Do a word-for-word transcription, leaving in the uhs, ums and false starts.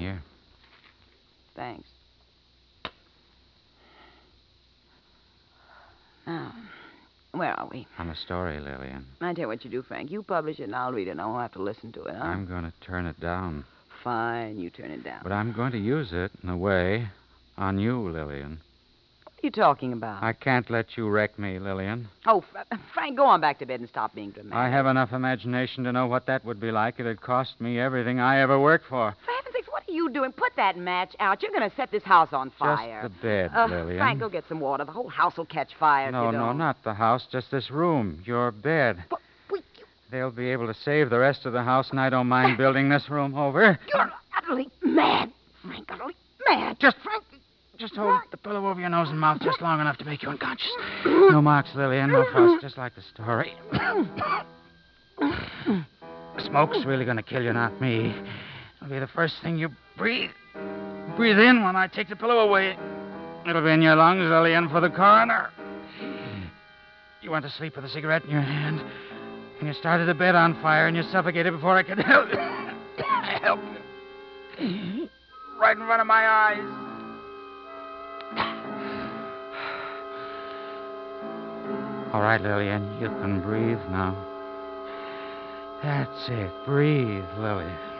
Here. Thanks. Now, where are we? On the story, Lillian. I tell you what you do, Frank. You publish it and I'll read it and I won't have to listen to it, huh? I'm going to turn it down. Fine, you turn it down. But I'm going to use it, in a way, on you, Lillian. What are you talking about? I can't let you wreck me, Lillian. Oh, F- Frank, go on back to bed and stop being dramatic. I have enough imagination to know what that would be like if it cost me everything I ever worked for. For heaven's sakes, what are you doing? Put that match out. You're going to set this house on fire. Just the bed, uh, Lillian. Frank, go get some water. The whole house will catch fire if No, you no, don't. not the house, just this room, your bed. But we, you, They'll be able to save the rest of the house, and I don't mind building this room over. you're utterly mad, Frank, utterly mad. Just, Frank, just hold the pillow over your nose and mouth just long enough to make you unconscious. No marks, Lillian, no fuss, just like the story. Smoke's really going to kill you, not me. It'll be the first thing you breathe. Breathe in when I take the pillow away. It'll be in your lungs, Lillian, for the coroner. You went to sleep with a cigarette in your hand, and you started the bed on fire, and you suffocated before I could help you. Help you. Right in front of my eyes. All right, Lillian, you can breathe now. That's it. Breathe, Lily.